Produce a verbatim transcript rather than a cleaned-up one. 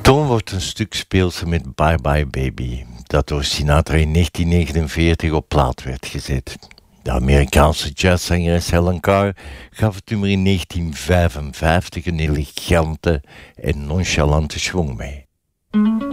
Toen wordt een stuk speelse met Bye Bye Baby, dat door Sinatra in negentien negenenveertig op plaat werd gezet. De Amerikaanse jazzzangeres Helen Carr gaf het nummer in negentien vijfenvijftig een elegante en nonchalante schwung mee.